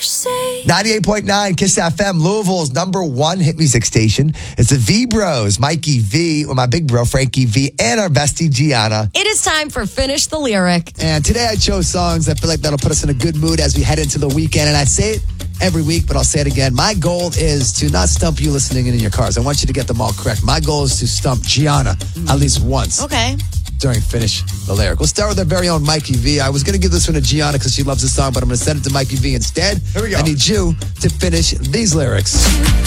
98.9 Kiss FM, Louisville's #1 hit music station. It's the V-Bros, Mikey V, with my big bro, Frankie V, and our bestie, Gianna. It is time for Finish the Lyric. And today I chose songs I feel like that'll put us in a good mood as we head into the weekend. And I say it every week, but I'll say it again. My goal is to not stump you listening in your cars. I want you to get them all correct. My goal is to stump Gianna at least once. Okay. During Finish the Lyric. We'll start with our very own Mikey V. I was going to give this one to Gianna because she loves the song, but I'm going to send it to Mikey V instead. Here we go. I need you to finish these lyrics.